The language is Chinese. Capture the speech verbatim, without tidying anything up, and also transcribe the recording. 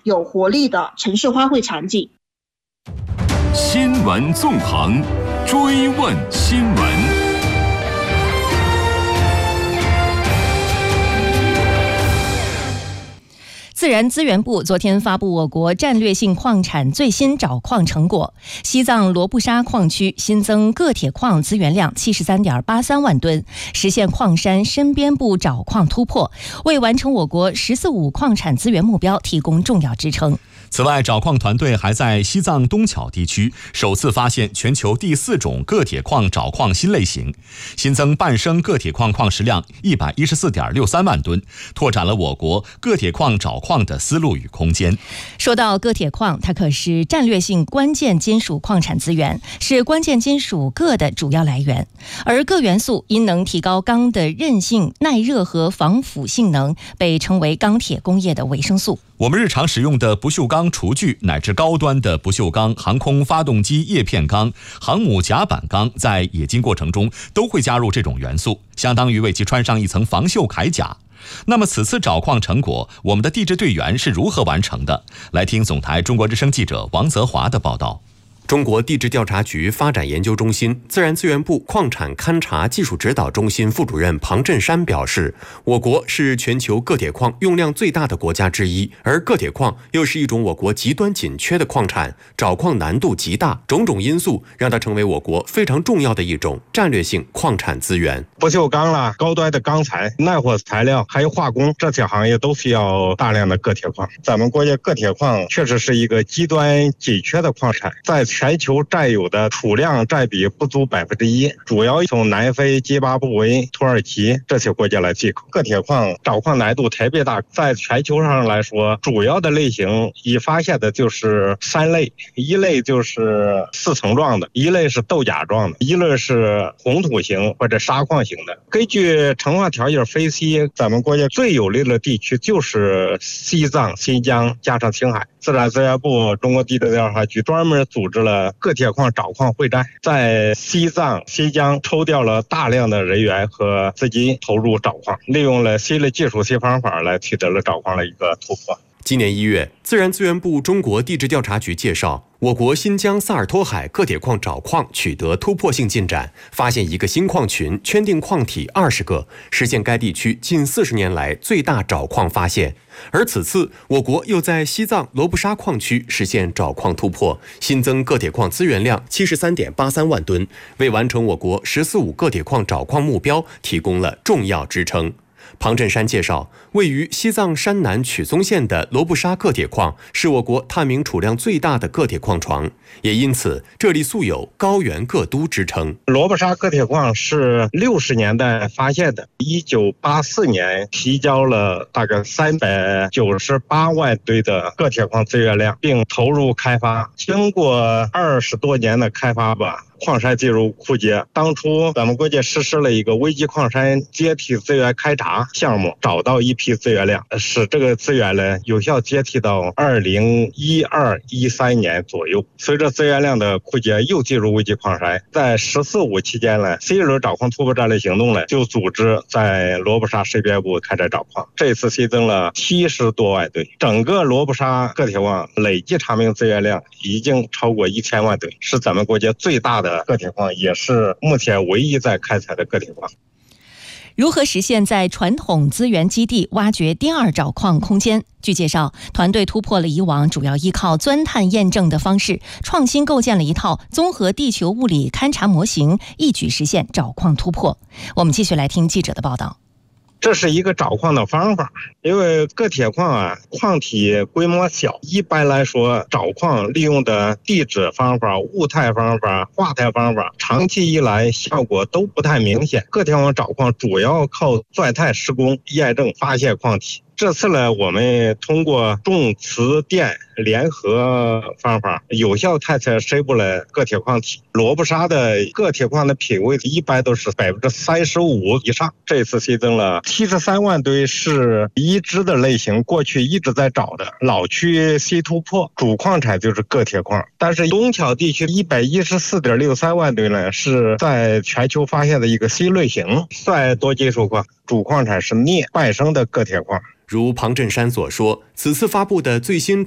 有活力的城市花卉场景。 新闻纵横，追问新闻。 自然资源部昨天发布我国战略性矿产最新找矿成果，西藏罗布沙矿区新增铬铁矿资源量 七十三点八三万吨，实现矿山深边部找矿突破，为完成我国“十四五”矿产资源目标提供重要支撑。 此外，找矿团队还在西藏东巧地区首次发现全球第四种铬铁矿找矿新类型，新增半升铬铁矿矿石量 一百一十四点六三万吨，拓展了我国铬铁矿找矿的思路与空间。 说到铬铁矿，它可是战略性关键金属矿产资源，是关键金属铬的主要来源。而铬元素因能提高钢的韧性、耐热和防腐性能，被称为钢铁工业的维生素。 我们日常使用的不锈钢厨具乃至高端的不锈钢航空发动机叶片钢、航母甲板钢在冶金过程中都会加入这种元素，相当于为其穿上一层防锈铠甲。那么此次找矿成果，我们的地质队员是如何完成的？来听总台中国之声记者王泽华的报道。 中国地质调查局发展研究中心自然资源部矿产勘察技术指导中心副主任庞振山表示，我国是全球铬铁矿用量最大的国家之一，而铬铁矿又是一种我国极端紧缺的矿产，找矿难度极大，种种因素让它成为我国非常重要的一种战略性矿产资源。 不锈钢啦、高端的钢材、耐火材料还有化工，这些行业都需要大量的铬铁矿。咱们国家铬铁矿确实是一个极端紧缺的矿产，在全球占有的储量占比不足百分之一，主要从南非、津巴布韦、土耳其这些国家来进口。铬铁矿找矿难度特别大，在全球上来说，主要的类型已发现的就是三类，一类就是四层状的，一类是豆荚状的，一类是红土型或者砂矿型的。根据成化条件分析，咱们国家最有利的地区就是西藏、新疆加上青海。自然资源部中国地质调查局专门组织了铬铁矿找矿会战，在西藏、新疆抽调了大量的人员和资金投入找矿，利用了新的技术、新方法来取得了找矿的一个突破。 今年一月，自然资源部中国地质调查局介绍，我国新疆萨尔托海铬铁矿找矿取得突破性进展，发现一个新矿群，圈定矿体二十个，实现该地区近四十年来最大找矿发现。而此次，我国又在西藏罗布沙矿区实现找矿突破，新增铬铁矿资源量 七十三点八三万吨，为完成我国“十四五”铬铁矿找矿目标提供了重要支撑。庞振山介绍，位于西藏山南曲松县的罗布沙铬铁矿是我国探明储量最大的铬铁矿床，也因此这里素有高原铬都之称。 罗布沙铬铁矿是六十年代发现的，一九八四年提交了大概三百九十八万吨的铬铁矿资源量，并投入开发。经过二十多年的开发吧，矿山进入枯竭。当初咱们国家实施了一个危机矿山阶梯资源开闸项目，找到一批资源量，使这个资源呢有效阶梯到二零一二一三年左右。随着资源量的枯竭，又进入危机矿山。在“十四五”期间呢，新一轮找矿突破战略行动呢就组织在罗布沙深边部开展找矿。这次新增了七十多万吨，整个罗布沙铬铁矿累计查明资源量已经超过一千万吨，是咱们国家最大的铬铁矿，也是目前唯一在开采的铬铁矿。 如何实现在传统资源基地挖掘第二找矿空间？据介绍，团队突破了以往主要依靠钻探验证的方式，创新构建了一套综合地球物理勘察模型，一举实现找矿突破。我们继续来听记者的报道。 这是一个找矿的方法，因为铬铁矿啊，矿体规模小，一般来说找矿利用的地质方法、物态方法、化态方法，长期以来效果都不太明显。铬铁矿找矿主要靠钻探施工验证发现矿体。这次呢，我们通过重磁电联合方法，有效探测深部的铬铁矿体。罗布沙的铬铁矿的品位一般都是百分之三十五以上。这次新增了七十三万吨，是已知的类型，过去一直在找的老区新突破。主矿产就是铬铁矿，但是东巧地区一百一十四点六三万吨呢，是在全球发现的一个新类型，算多金属矿。主矿产是镍半升的铬铁矿。 如庞振山所说，此次发布的最新